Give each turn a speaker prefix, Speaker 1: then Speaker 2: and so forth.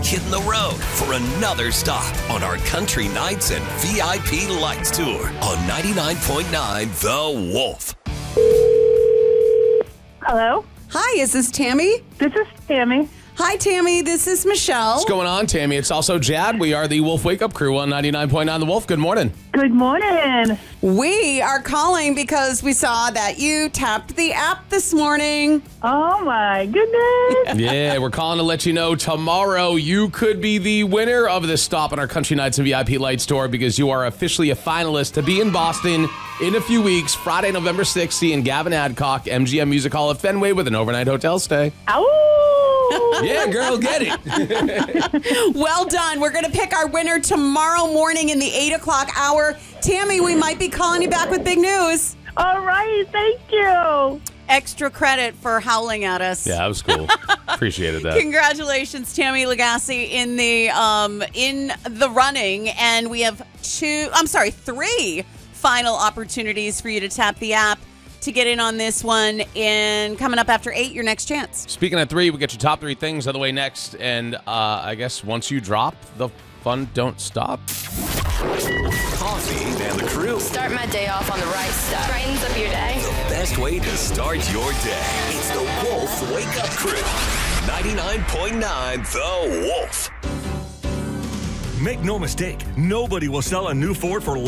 Speaker 1: hitting the road for another stop on our Country Nights and VIP Lights Tour on 99.9 The Wolf.
Speaker 2: Hello?
Speaker 3: Hi, is this Tammy?
Speaker 2: This is Tammy.
Speaker 3: Hi, Tammy. This is Michelle.
Speaker 4: What's going on, Tammy? It's also Jad. We are the Wolf Wake Up Crew on 99.9 The Wolf. Good morning.
Speaker 2: Good morning.
Speaker 3: We are calling because we saw that you tapped the app this morning.
Speaker 2: Oh, my goodness.
Speaker 4: Yeah, we're calling to let you know tomorrow you could be the winner of this stop on our Country Nights and VIP Lights Tour because you are officially a finalist to be in Boston in a few weeks, Friday, November 6th, seeing Gavin Adcock, MGM Music Hall at Fenway with an overnight hotel stay.
Speaker 2: Ow.
Speaker 4: Yeah, girl, get it.
Speaker 3: Well done. We're going to pick our winner tomorrow morning in the 8 o'clock hour. Tammy, we might be calling you back with big news.
Speaker 2: All right. Thank you.
Speaker 3: Extra credit for howling at us.
Speaker 4: Yeah, that was cool. Appreciated that.
Speaker 3: Congratulations, Tammy Lagasse, in the running. And we have three final opportunities for you to tap the app to get in on this one. And coming up after 8, your next chance.
Speaker 4: Speaking of 3, we get your top 3 things on the way next. And I guess once you drop, the fun don't stop.
Speaker 1: Coffee and the crew.
Speaker 5: Start my day off on the right stuff. Brightens up your day.
Speaker 1: The best way to start your day. It's the Wolf Wake Up Crew. 99.9 The Wolf.
Speaker 6: Make no mistake, nobody will sell a new Ford for